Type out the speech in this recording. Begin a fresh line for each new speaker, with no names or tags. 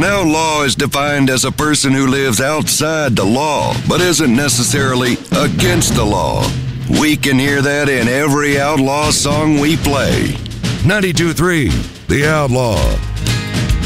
An outlaw is defined as a person who lives outside the law, but isn't necessarily against the law. We can hear that in every outlaw song we play. 92.3, The Outlaw.